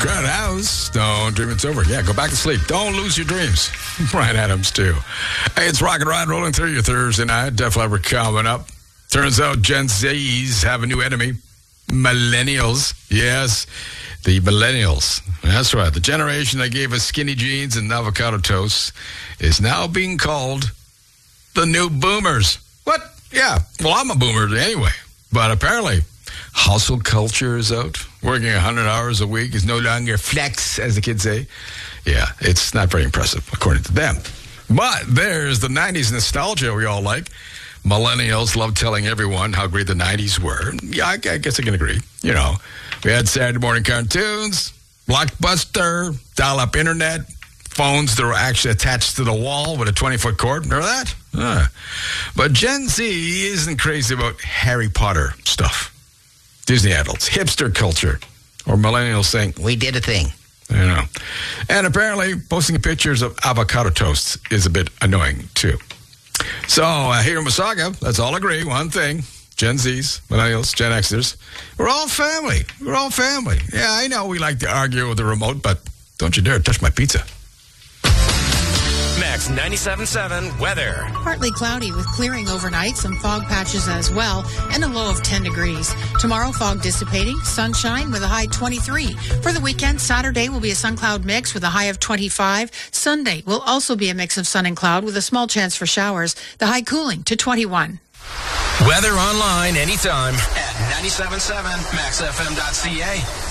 Grand House, don't dream it's over. Yeah, go back to sleep. Don't lose your dreams. Brian Adams, too. Hey, it's Rock and Ride rolling through your Thursday night. Def Leppard coming up. Turns out Gen Zs have a new enemy. Millennials. Yes, the millennials. That's right. The generation that gave us skinny jeans and avocado toast is now being called the new boomers. What? Yeah. Well, I'm a boomer anyway. But apparently, hustle culture is out. Working 100 hours a week is no longer flex, as the kids say. Yeah, it's not very impressive, according to them. But there's the 90s nostalgia we all like. Millennials love telling everyone how great the 90s were. Yeah, I guess I can agree. You know, we had Saturday morning cartoons, Blockbuster, dial-up internet, phones that were actually attached to the wall with a 20-foot cord. Remember that? But Gen Z isn't crazy about Harry Potter stuff. Disney adults, hipster culture, or millennials saying, we did a thing. You know. And apparently, posting pictures of avocado toasts is a bit annoying, too. So, here in Wasaga, let's all agree, one thing. Gen Zs, millennials, Gen Xers, we're all family. We're all family. Yeah, I know we like to argue with the remote, but don't you dare touch my pizza. Max 97.7 weather. Partly cloudy with clearing overnight, some fog patches as well, and a low of 10 degrees. Tomorrow, fog dissipating, sunshine with a high 23. For the weekend, Saturday will be a sun-cloud mix with a high of 25. Sunday will also be a mix of sun and cloud with a small chance for showers. The high cooling to 21. Weather online anytime at 97.7maxfm.ca.